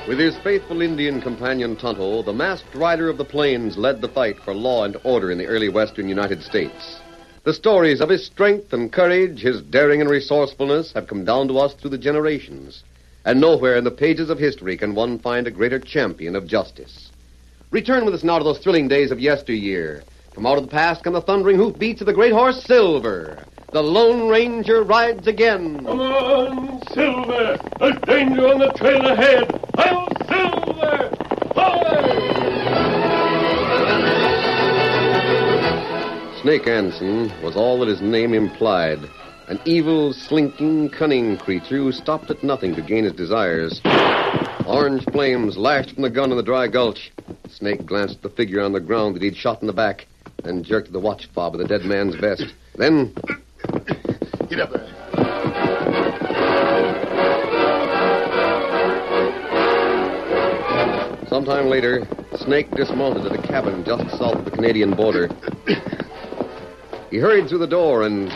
With his faithful Indian companion Tonto, the masked rider of the plains led the fight for law and order in the early western United States. The stories of his strength and courage, his daring and resourcefulness have come down to us through the generations. And nowhere in the pages of history can one find a greater champion of justice. Return with us now to those thrilling days of yesteryear. From out of the past come the thundering hoofbeats of the great horse Silver. The Lone Ranger rides again. Come on, Silver! There's danger on the trail ahead! I'm Silver! Hi! Snake Anson was all that his name implied. An evil, slinking, cunning creature who stopped at nothing to gain his desires. Orange flames lashed from the gun in the dry gulch. Snake glanced at the figure on the ground that he'd shot in the back, then jerked at the watch fob of the dead man's vest. Then... Get up there. Sometime later, Snake dismounted at a cabin just south of the Canadian border. He hurried through the door and...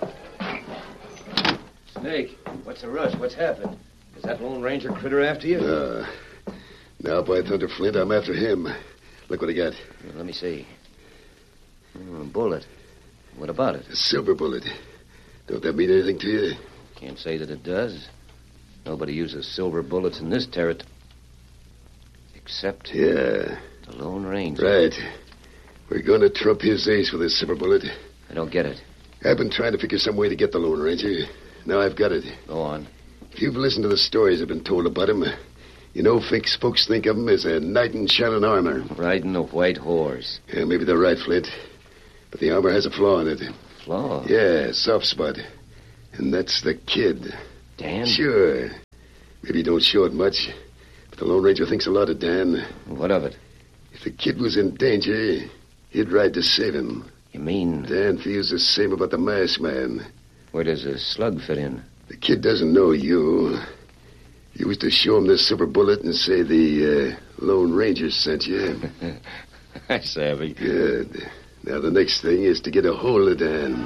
Snake, what's the rush? What's happened? Is that Lone Ranger critter after you? Now, by Thunder Flint, I'm after him. Look what I got. Let me see. A bullet. What about it? A silver bullet. Don't that mean anything to you? Can't say that it does. Nobody uses silver bullets in this territory. Except... Yeah. The Lone Ranger. Right. We're going to trump his ace with this silver bullet. I don't get it. I've been trying to figure some way to get the Lone Ranger. Now I've got it. Go on. If you've listened to the stories that have been told about him, you know folks think of him as a knight in shining armor. Riding a white horse. Yeah, maybe they're right, Flint. But the armor has a flaw in it. Flaw? Yeah, soft spot. And that's the kid. Dan? Sure. Maybe he don't show it much, but the Lone Ranger thinks a lot of Dan. What of it? If the kid was in danger, he'd ride to save him. You mean... Dan feels the same about the masked man. Where does a slug fit in? The kid doesn't know you. You was to show him this silver bullet and say the Lone Ranger sent you. I savvy. Good. Now the next thing is to get a hold of Dan.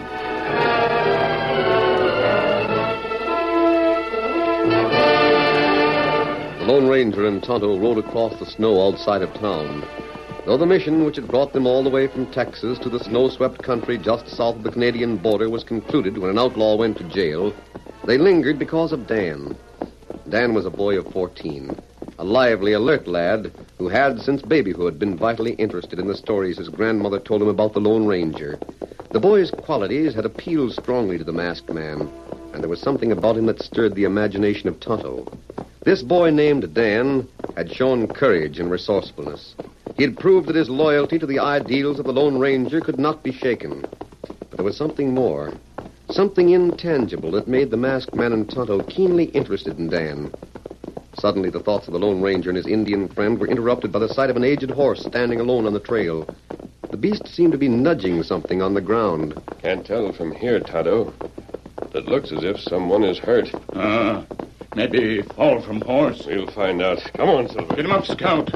The Lone Ranger and Tonto rode across the snow outside of town. Though the mission which had brought them all the way from Texas to the snow-swept country just south of the Canadian border was concluded when an outlaw went to jail, they lingered because of Dan. Dan was a boy of 14, a lively, alert lad who had, since babyhood, been vitally interested in the stories his grandmother told him about the Lone Ranger. The boy's qualities had appealed strongly to the masked man, and there was something about him that stirred the imagination of Tonto. This boy named Dan had shown courage and resourcefulness. He had proved that his loyalty to the ideals of the Lone Ranger could not be shaken. But there was something more, something intangible that made the masked man and Tonto keenly interested in Dan. Suddenly, the thoughts of the Lone Ranger and his Indian friend were interrupted by the sight of an aged horse standing alone on the trail. The beast seemed to be nudging something on the ground. Can't tell from here, Tonto. It looks as if someone is hurt. Maybe fall from horse. We'll find out. Come on, Silver. Get him up, Scout.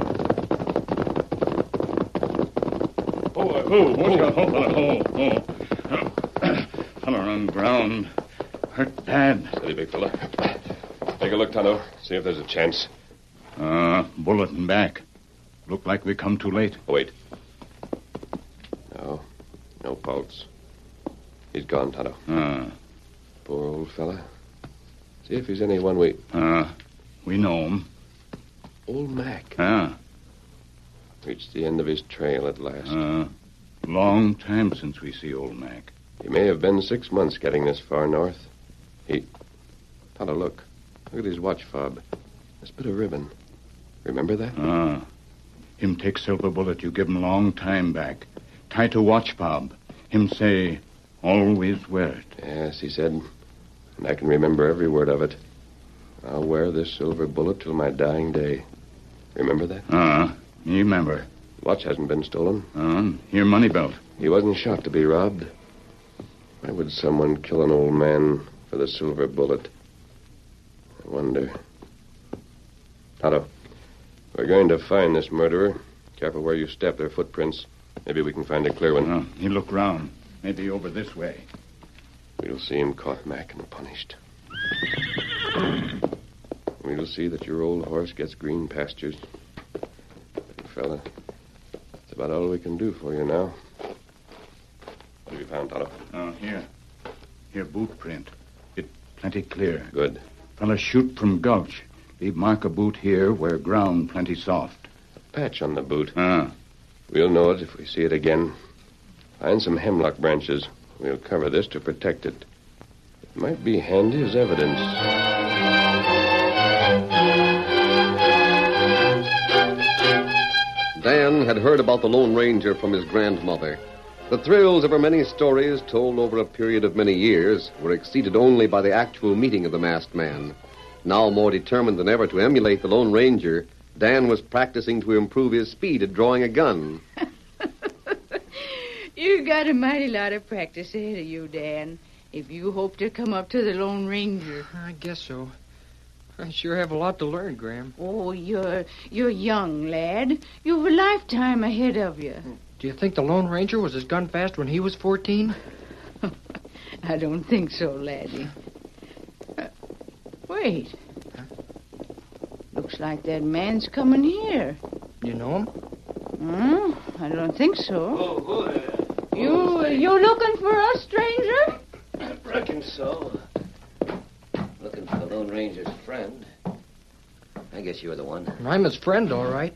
Fella on ground. Hurt bad. Steady, big fella. Take a look, Tonto. See if there's a chance. Bullet in back. Look like we come too late. Oh, wait. No pulse. He's gone, Tonto. Poor old fella. See if he's anyone we know him. Old Mac. Reached the end of his trail at last. Long time since we see old Mac. He may have been 6 months getting this far north. Tonto, look. Look at his watch fob. This bit of ribbon. Remember that? Him take silver bullet you give him long time back. Tie to watch fob. Him say, always wear it. Yes, he said. And I can remember every word of it. I'll wear this silver bullet till my dying day. Remember that? Me remember. Watch hasn't been stolen. Here money belt. He wasn't shot to be robbed. Why would someone kill an old man for the silver bullet? I wonder. Tonto, we're going to find this murderer. Careful where you step. There are footprints. Maybe we can find a clear one. He look round. Maybe over this way. We'll see him caught, Mac, and punished. We'll see that your old horse gets green pastures. Big fella, that's about all we can do for you now. What have you found, Tonto? Oh, here. Here, boot print. It plenty clear. Good. Fella shoot from gulch. Leave mark a boot here where ground plenty soft. Patch on the boot. Ah. We'll know it if we see it again. Find some hemlock branches. We'll cover this to protect it. It might be handy as evidence. Dan had heard about the Lone Ranger from his grandmother. The thrills of her many stories, told over a period of many years, were exceeded only by the actual meeting of the masked man. Now more determined than ever to emulate the Lone Ranger, Dan was practicing to improve his speed at drawing a gun. You got a mighty lot of practice ahead of you, Dan, if you hope to come up to the Lone Ranger. I guess so. I sure have a lot to learn, Graham. Oh, you're young, lad. You've a lifetime ahead of you. Do you think the Lone Ranger was as gun fast when he was 14? I don't think so, laddie. Wait. Huh? Looks like that man's coming here. You know him? I don't think so. Oh, boy. You looking for us, stranger? I reckon so. Looking for the Lone Ranger's friend. I guess you're the one. I'm his friend, all right.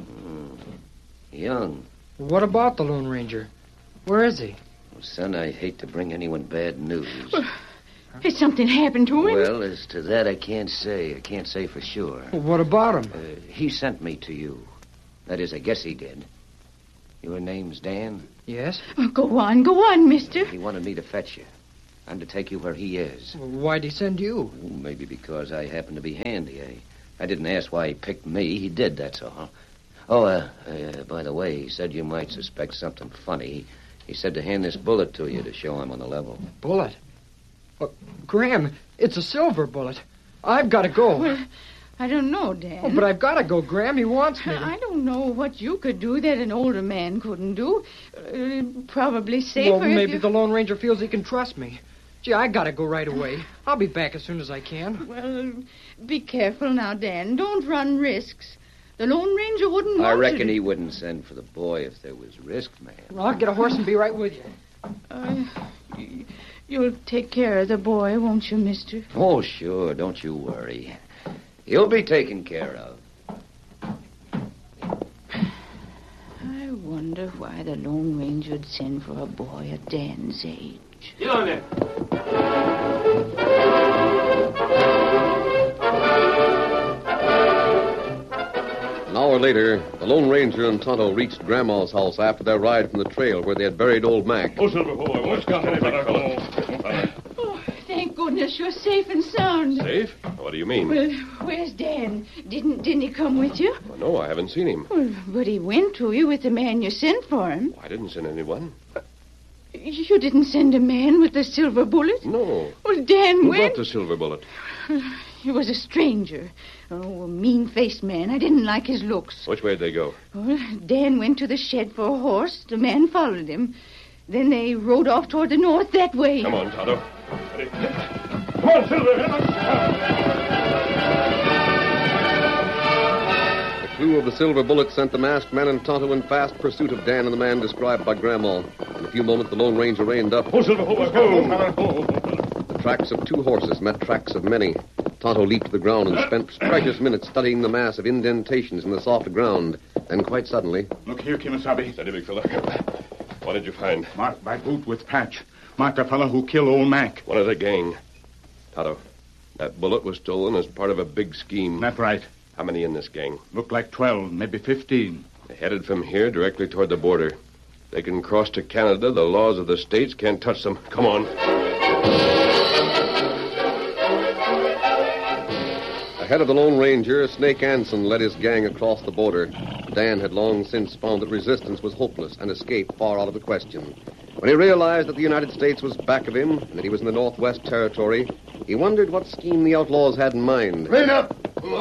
Young. What about the Lone Ranger? Where is he? Well, son, I hate to bring anyone bad news. Has something happened to him? Well, as to that, I can't say. I can't say for sure. Well, what about him? He sent me to you. That is, I guess he did. Your name's Dan? Yes? Go on, mister. He wanted me to fetch you. I'm to take you where he is. Well, why'd he send you? Maybe because I happen to be handy. I didn't ask why he picked me. He did, that's all. Oh, by the way, he said you might suspect something funny. He said to hand this bullet to you to show him on the level. Bullet? Well, Graham, it's a silver bullet. I've got to go. Well, I don't know, Dan. Oh, but I've got to go, Graham. He wants me. I don't know what you could do that an older man couldn't do. Probably safer. Well, maybe the Lone Ranger feels he can trust me. Gee, I got to go right away. I'll be back as soon as I can. Well, be careful now, Dan. Don't run risks. The Lone Ranger wouldn't want I reckon to... he wouldn't send for the boy if there was risk, man. Well, I'll get a horse and be right with you. You'll take care of the boy, won't you, mister? Oh, sure. Don't you worry. He'll be taken care of. I wonder why the Lone Ranger'd send for a boy at Dan's age. Get on there. An hour later, the Lone Ranger and Tonto reached Grandma's house after their ride from the trail where they had buried old Mac. Oh, Silver, what's got it, big fellow? Oh, thank goodness you're safe and sound. Safe? What do you mean? Well, where's Dan? Didn't he come with you? Well, no, I haven't seen him. Well, but he went to you with the man you sent for him. I didn't send anyone. You didn't send a man with the silver bullet? No. Well, Dan Who went... brought the silver bullet? He was a stranger. Oh, a mean-faced man. I didn't like his looks. Which way'd they go? Well, Dan went to the shed for a horse. The man followed him. Then they rode off toward the north that way. Come on, Tonto. Ready? Come on, Silver. The crew of the Silver Bullet sent the masked man and Tonto in fast pursuit of Dan and the man described by Grandma. In a few moments, the Lone Ranger reined up. Oh, Silver, The tracks of two horses met tracks of many. Tonto leaped to the ground and spent precious minutes studying the mass of indentations in the soft ground. Then, quite suddenly... Look here, Kimasabi. Steady, big fella. What did you find? Marked by boot with patch. Marked a fellow who killed old Mac. One of the gang. Tonto, that bullet was stolen as part of a big scheme. That's right. How many in this gang? Looked like 12, maybe 15. They headed from here directly toward the border. They can cross to Canada. The laws of the states can't touch them. Come on. Ahead of the Lone Ranger, Snake Anson led his gang across the border. Dan had long since found that resistance was hopeless and escape far out of the question. When he realized that the United States was back of him and that he was in the Northwest Territory, he wondered what scheme the outlaws had in mind. Rain up!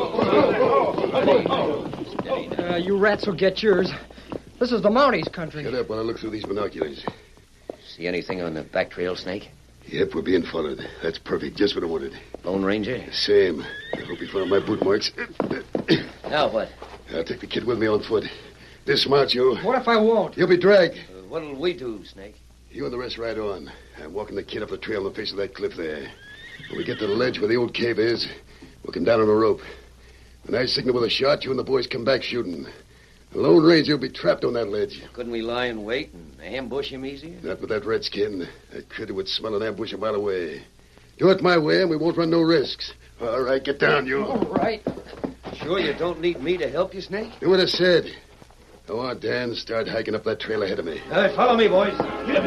You rats will get yours. This is the Mounties' country. Shut up while I look through these binoculars. See anything on the back trail, Snake? Yep, we're being followed. That's perfect. Just what I wanted. Lone Ranger? Same. I hope you found my boot marks. Now what? I'll take the kid with me on foot. Dismount, you. What if I won't? You'll be dragged. What'll we do, Snake? You and the rest ride on. I'm walking the kid up the trail on the face of that cliff there. When we get to the ledge where the old cave is, we'll come down on a rope. When I signal with a shot, you and the boys come back shooting. The Lone Ranger will be trapped on that ledge. Couldn't we lie in wait and ambush him easier? Not with that redskin. That critter would smell an ambush a mile away. Do it my way, and we won't run no risks. All right, get down, you. All right. Sure you don't need me to help you, Snake? Do what I said. Go on, Dan. Start hiking up that trail ahead of me. All right, follow me, boys. Get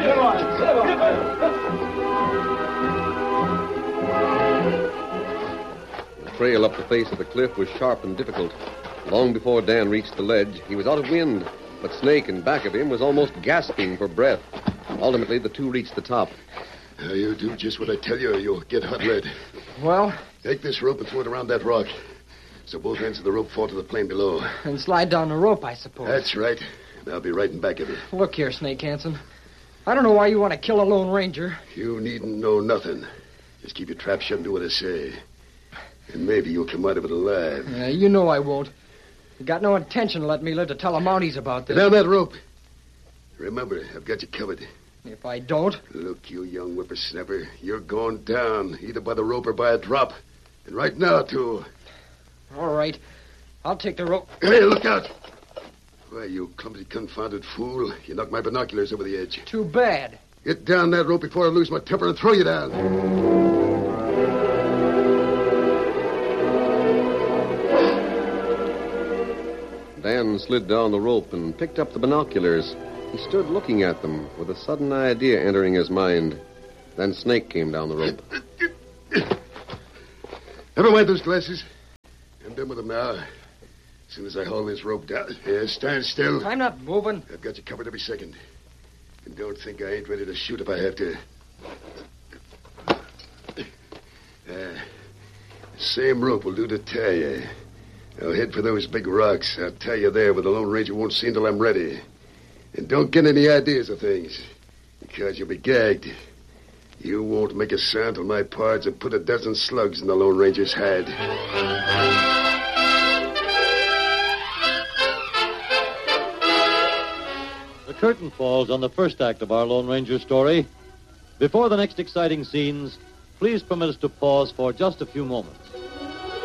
The trail up the face of the cliff was sharp and difficult. Long before Dan reached the ledge, he was out of wind, but Snake in back of him was almost gasping for breath. Ultimately, the two reached the top. Now, you do just what I tell you, or you'll get hot lead. Well? Take this rope and throw it around that rock, so both ends of the rope fall to the plain below. And slide down the rope, I suppose. That's right. And I'll be right in back of you. Look here, Snake Hansen. I don't know why you want to kill a Lone Ranger. You needn't know nothing. Just keep your trap shut and do what I say. And maybe you'll come out of it alive. You know I won't. You got no intention of letting me live to tell the Mounties about this. Get down that rope. Remember, I've got you covered. If I don't? Look, you young whippersnapper. You're going down, either by the rope or by a drop. And right now, too. All right. I'll take the rope. Hey, look out. Why, you clumsy, confounded fool. You knocked my binoculars over the edge. Too bad. Get down that rope before I lose my temper and throw you down. Dan slid down the rope and picked up the binoculars. He stood looking at them with a sudden idea entering his mind. Then Snake came down the rope. Never mind those glasses. I'm done with them now. As soon as I haul this rope down. Yeah, stand still. I'm not moving. I've got you covered every second. And don't think I ain't ready to shoot if I have to. Same rope will do to tie you. I'll head for those big rocks. I'll tie you there where the Lone Ranger won't see until I'm ready. And don't get any ideas of things, because you'll be gagged. You won't make a sound till my pards have put a dozen slugs in the Lone Ranger's head. The curtain falls on the first act of our Lone Ranger story. Before the next exciting scenes, please permit us to pause for just a few moments.